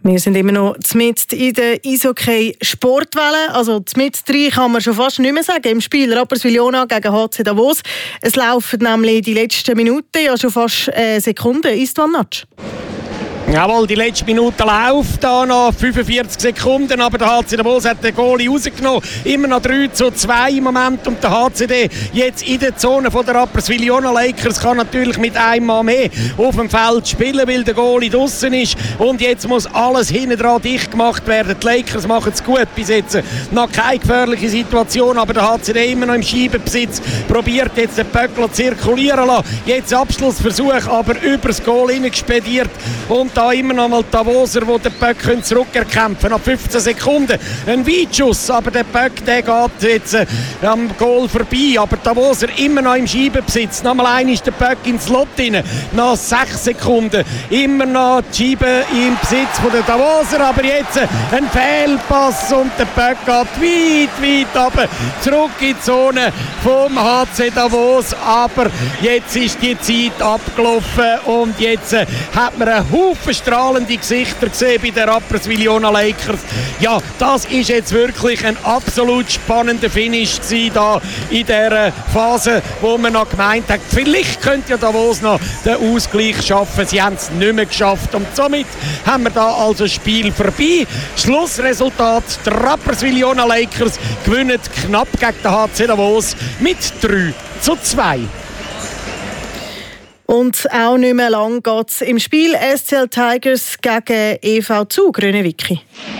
Wir sind immer noch mitten in der Eishockey-Sportwelle. Also mitten rein kann man schon fast nicht mehr sagen. Im Spiel Rapperswil-Jona gegen HC Davos. Es laufen nämlich die letzten Minuten, ja schon fast Sekunden. Istvan Natsch. Jawohl, die letzte Minute läuft da noch 45 Sekunden, aber der HC Davos hat den Goalie rausgenommen. Immer noch 3:2 im Moment und der HCD jetzt in der Zone von der Rapperswil-Jona Lakers kann natürlich mit einem Mann mehr auf dem Feld spielen, weil der Goalie draussen ist und jetzt muss alles hinten dran dicht gemacht werden. Die Lakers machen es gut bis jetzt. Noch keine gefährliche Situation, aber der HCD immer noch im Scheibenbesitz. Probiert jetzt den Böckler zirkulieren lassen. Jetzt Abschlussversuch, aber übers Goal hineingespediert und da immer noch mal Davoser, die den Böck zurückerkämpfen. Nach 15 Sekunden ein Weitschuss, aber der Böck der geht jetzt am Goal vorbei. Aber Davoser immer noch im Scheibenbesitz. Nochmal einmal ist der Böck ins Slot rein. Nach 6 Sekunden immer noch die Scheibe im Besitz von der Davoser. Aber jetzt ein Fehlpass und der Böck geht weit runter. Zurück in die Zone vom HC Davos. Aber jetzt ist die Zeit abgelaufen und jetzt hat man einen Haufen strahlende Gesichter gesehen bei den Rapperswil-Jona Lakers. Ja, das ist jetzt wirklich ein absolut spannender Finish da in dieser Phase, wo man noch gemeint hat, vielleicht könnte ja Davos noch den Ausgleich schaffen. Sie haben es nicht mehr geschafft und somit haben wir da also das Spiel vorbei. Schlussresultat, die Rapperswil-Jona Lakers gewinnen knapp gegen den HC Davos mit 3:2. Und auch nicht mehr lang geht es im Spiel SCL Tigers gegen EV Zug, Rönewicki.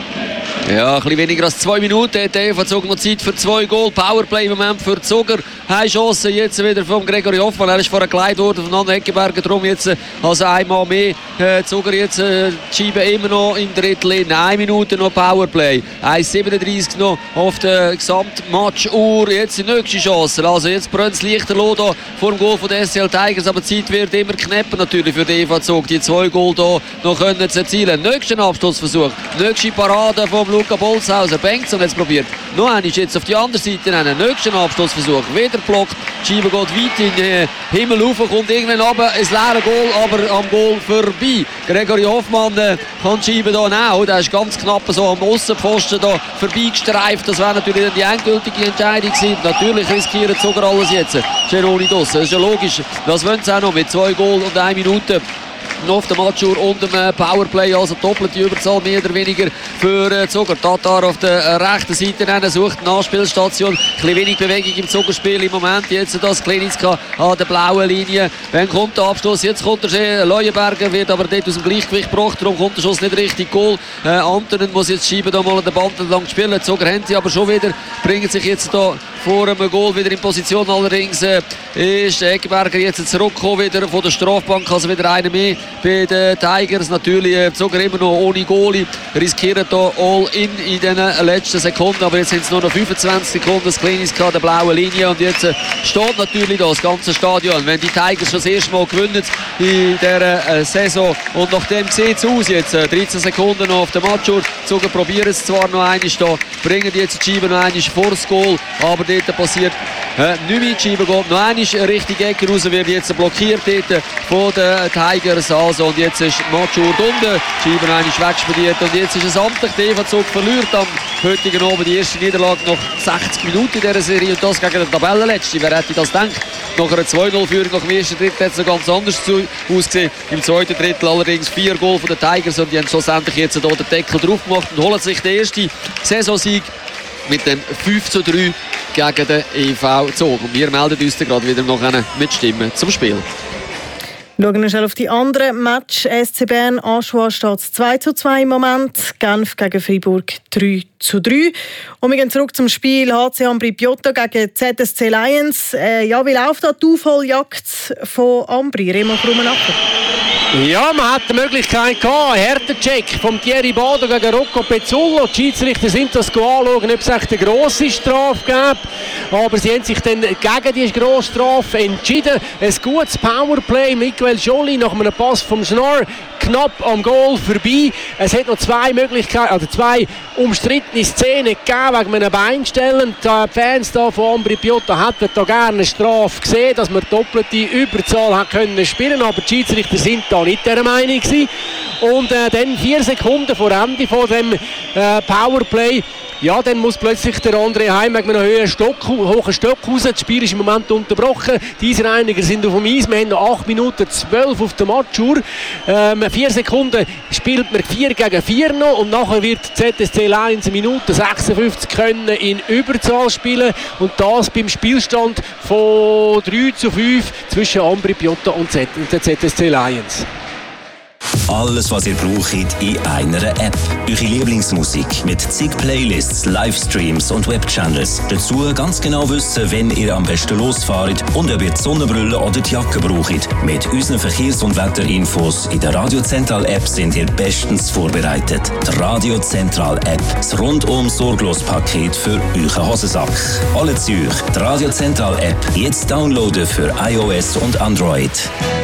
Ja, ein bisschen weniger als 2 Minuten hat der EV Zug noch Zeit für 2 Goal. Powerplay im Moment für Zuger. Eine Chance jetzt wieder von Gregory Hoffmann. Er ist vorher geleitet worden von Anna Eckenberger. Darum jetzt also einmal mehr. Zuger jetzt die Scheibe immer noch im Drittel in 1 Minute noch Powerplay. 1:37 noch auf der Gesamtmatchuhr. Jetzt die nächste Chance. Also jetzt brennt es leichter los vor dem Goal von der SCL Tigers. Aber die Zeit wird immer knapper natürlich für den EV Zug. Die 2 Goal hier noch können zu erzielen. Nächsten Abschlussversuch. Nächste Parade vom Luca Bolzhauser. Bengtson jetzt probiert. Noch einmal jetzt auf die andere Seite einen nächsten Abschlussversuch. Wieder blockt. Die Scheibe geht weit in den Himmel rauf, kommt irgendwann runter. Ein leeres Goal, aber am Goal vorbei. Gregory Hoffmann kann die Scheibe hier auch. Der ist ganz knapp so am Aussenpfosten da vorbeigestreift. Das wäre natürlich die endgültige Entscheidung gewesen. Natürlich riskieren sogar alles jetzt. Geroni draussen. Das ist ja logisch. Das wollen sie auch noch mit 2 Goal und 1 Minute. Noch auf der Matchuhr und dem Powerplay, also doppelte Überzahl mehr oder weniger für Zuger. Tatar auf der rechten Seite sucht eine Nachspielstation. Ein bisschen wenig Bewegung im Zugerspiel im Moment. Jetzt das Klinitzka an der blauen Linie. Wann kommt der Abschluss? Jetzt kommt der Leuenberger, wird aber dort aus dem Gleichgewicht gebracht. Darum kommt der Schuss nicht richtig. Goal. Antonen muss jetzt Scheiben da mal an der Band entlang spielen. Zuger haben sie aber schon wieder, bringen sich jetzt da vor einem Goal wieder in Position. Allerdings ist Eckenberger jetzt zurückgekommen wieder von der Strafbank, also wieder einer mehr bei den Tigers. Natürlich sogar immer noch ohne Goalie, riskieren hier all in den letzten Sekunden, aber jetzt sind es nur noch 25 Sekunden, das Kliniska der blauen Linie und jetzt steht natürlich das ganze Stadion. Wenn die Tigers schon das erste Mal gewinnen in dieser Saison und nachdem sieht es aus, jetzt 13 Sekunden noch auf der Matchuhr, sogar probieren es zwar noch einmal da, bringen jetzt die Scheibe noch einmal vor das Goal, aber dort passiert nicht mehr. Die Scheibe geht noch einmal Richtung Ecke raus, wird jetzt blockiert dort von den Tigers. Also, und jetzt ist Matchuhr unten, die Scheibe noch einmal wegspediert und jetzt ist es amtlich, der EV Zug verliert am heutigen Abend die erste Niederlage nach 60 Minuten in dieser Serie und das gegen den Tabellenletzten. Wer hätte das gedacht? Nach einer 2:0-Führung nach dem ersten Drittel hat es noch ganz anders ausgesehen. Im zweiten Drittel allerdings 4 Goal von den Tigers und die haben schlussendlich jetzt hier den Deckel drauf gemacht und holen sich den ersten Saisonsieg mit dem 5:3 gegen den EV Zug. Und wir melden uns gerade wieder noch mit Stimmen zum Spiel. Schauen wir schnell auf die anderen Match. SC Bern, Aschua steht 2:2 im Moment. Genf gegen Freiburg 3:3. Und wir gehen zurück zum Spiel HC Ambri Piotta gegen ZSC Lions. Ja, wie läuft da die Aufholjagd von Ambri? Remo Krummenacher. Ja, man hat die Möglichkeit gehabt, einen Härtecheck vom Thierry Bado gegen Rocco Pezzullo. Die Schiedsrichter sind das anschauen, ob es echt eine grosse Strafe gab. Aber sie haben sich dann gegen diese grosse Strafe entschieden. Ein gutes Powerplay. Miguel Joly nach einem Pass vom Schnorr knapp am Goal vorbei. Es hat noch 2 Möglichkeiten, also 2 umstrittene Szenen gegeben wegen einem Beinstellen. Die Fans da von Ambri Piotta hätten da gerne eine Strafe gesehen, dass man doppelte Überzahl hat können spielen, aber die Schiedsrichter sind da nicht der Meinung gewesen. Und dann 4 Sekunden vor Ende von dem Powerplay, ja, dann muss plötzlich der André Heim mit einem hohen Stock raus. Das Spiel ist im Moment unterbrochen. Die Eisreiniger sind auf dem Eis. Wir haben noch 8 Minuten 12 auf der Matchuhr. 4 Sekunden spielt man 4 gegen 4 noch. Und nachher wird ZSC Lions in Minute 56 können in Überzahl spielen. Und das beim Spielstand von 3:5 zwischen Ambri Piotta und der ZSC Lions. Alles, was ihr braucht, in einer App. Eure Lieblingsmusik mit zig Playlists, Livestreams und Webchannels. Dazu ganz genau wissen, wenn ihr am besten losfahrt und ob ihr die Sonnenbrille oder die Jacke braucht. Mit unseren Verkehrs- und Wetterinfos in der Radio Zentral App sind ihr bestens vorbereitet. Die Radio Zentral App. Das rundum sorglos Paket für euren Hosensack. Alle Zürich. Die Radio Zentral App. Jetzt downloaden für iOS und Android.